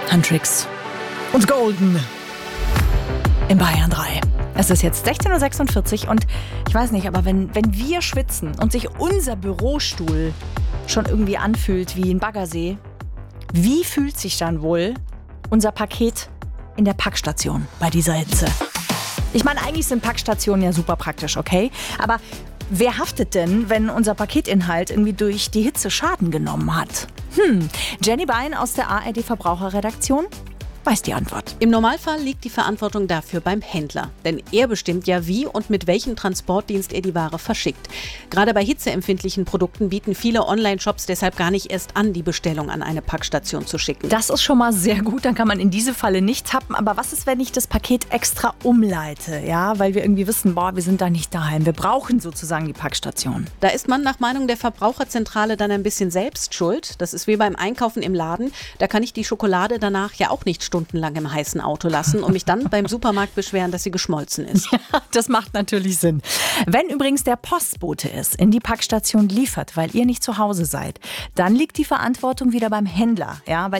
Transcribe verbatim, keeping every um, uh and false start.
Hendrix und Golden in Bayern drei. Es ist jetzt sechzehn Uhr sechsundvierzig und ich weiß nicht, aber wenn, wenn wir schwitzen und sich unser Bürostuhl schon irgendwie anfühlt wie ein Baggersee, wie fühlt sich dann wohl unser Paket in der Packstation bei dieser Hitze? Ich meine, eigentlich sind Packstationen ja super praktisch, okay? Aber wer haftet denn, wenn unser Paketinhalt irgendwie durch die Hitze Schaden genommen hat? Hm, Jenny Bein aus der A R D Verbraucherredaktion weiß die Antwort. Im Normalfall liegt die Verantwortung dafür beim Händler. Denn er bestimmt ja, wie und mit welchem Transportdienst er die Ware verschickt. Gerade bei hitzeempfindlichen Produkten bieten viele Online-Shops deshalb gar nicht erst an, die Bestellung an eine Packstation zu schicken. Das ist schon mal sehr gut, dann kann man in diese Falle nicht tappen. Aber was ist, wenn ich das Paket extra umleite? Ja, weil wir irgendwie wissen, boah, wir sind da nicht daheim. Wir brauchen sozusagen die Packstation. Da ist man nach Meinung der Verbraucherzentrale dann ein bisschen selbst schuld. Das ist wie beim Einkaufen im Laden. Da kann ich die Schokolade danach ja auch nicht stundenlang im heißen Auto lassen und mich dann beim Supermarkt beschweren, dass sie geschmolzen ist. Ja, das macht natürlich Sinn. Wenn übrigens der Postbote es in die Packstation liefert, weil ihr nicht zu Hause seid, dann liegt die Verantwortung wieder beim Händler. Ja, weil